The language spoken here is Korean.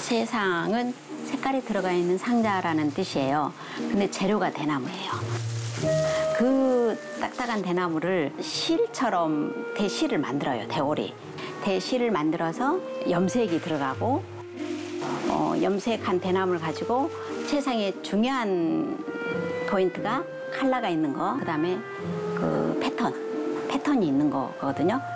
세상은 색깔이 들어가 있는 상자라는 뜻이에요. 근데 재료가 대나무예요. 그 딱딱한 대나무를 실처럼 대실을 만들어요, 대오리. 대실을 만들어서 염색이 들어가고 염색한 대나무를 가지고 세상에 중요한 포인트가 컬러가 있는 거, 그다음에 그 패턴이 있는 거거든요.